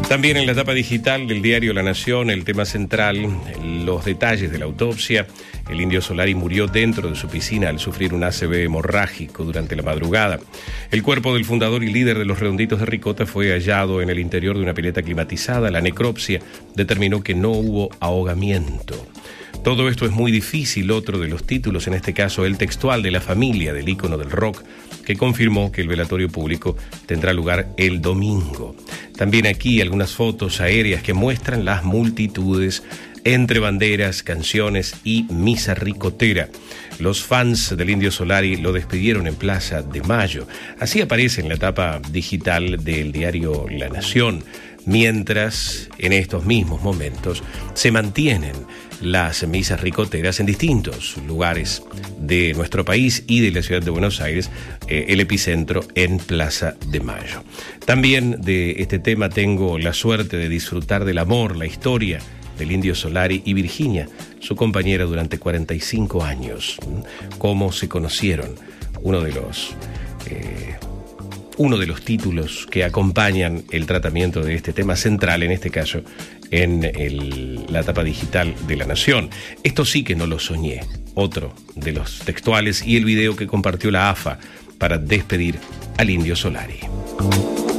También en la etapa digital del diario La Nación, el tema central, los detalles de la autopsia. El Indio Solari murió dentro de su piscina al sufrir un ACV hemorrágico durante la madrugada. El cuerpo del fundador y líder de los Redonditos de Ricota fue hallado en el interior de una pileta climatizada. La necropsia determinó que no hubo ahogamiento. Todo esto es muy difícil. Otro de los títulos, en este caso el textual de la familia del ícono del rock, que confirmó que el velatorio público tendrá lugar el domingo. También aquí algunas fotos aéreas que muestran las multitudes entre banderas, canciones y misa ricotera. Los fans del Indio Solari lo despidieron en Plaza de Mayo. Así aparece en la etapa digital del diario La Nación, mientras en estos mismos momentos se mantienen las misas ricoteras en distintos lugares de nuestro país y de la ciudad de Buenos Aires, el epicentro en Plaza de Mayo. También de este tema tengo la suerte de disfrutar del amor, la historia del Indio Solari y Virginia, su compañera durante 45 años. Cómo se conocieron, uno de los títulos que acompañan el tratamiento de este tema central, en este caso, en la etapa digital de La Nación. Esto sí que no lo soñé. Otro de los textuales y el video que compartió la AFA para despedir al Indio Solari.